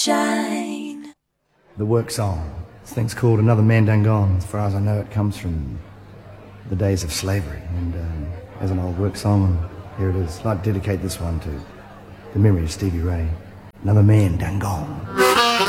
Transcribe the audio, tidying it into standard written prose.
sunshine. The work song. This thing's called Another Man Done Gone. As far as I know, it comes from the days of slavery, and as an old work song, and here it is. I'd like to dedicate this one to the memory of Stevie Ray. Another man done gone.